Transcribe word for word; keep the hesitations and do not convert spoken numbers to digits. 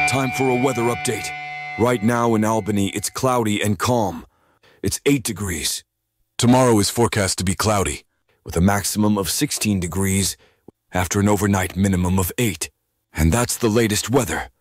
Time for a weather update. Right now in Albany, it's cloudy and calm. It's eight degrees. Tomorrow is forecast to be cloudy, with a maximum of sixteen degrees after an overnight minimum of eight. And that's the latest weather.